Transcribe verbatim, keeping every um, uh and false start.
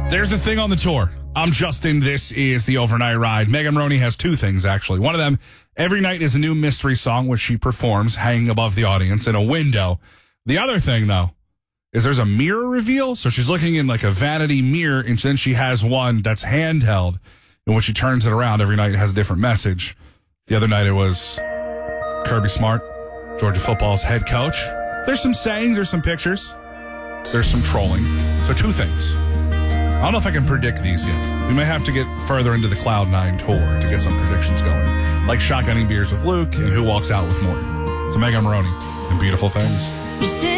There's a thing on the tour. I'm Justin. This is the Overnight Ride. Megan Moroney has two things, actually. One of them, every night is a new mystery song which she performs hanging above the audience in a window. The other thing, though, is there's a mirror reveal. So she's looking in like a vanity mirror, and then she has one that's handheld. And when she turns it around every night, it has a different message. The other night it was Kirby Smart, Georgia football's head coach. There's some sayings, there's some pictures, there's some trolling. So two things. I don't know if I can predict these yet. We may have to get further into the Cloud Nine tour to get some predictions going. Like shotgunning beers with Luke and Who Walks Out with Morgan. So Megan Moroney and Beautiful Things.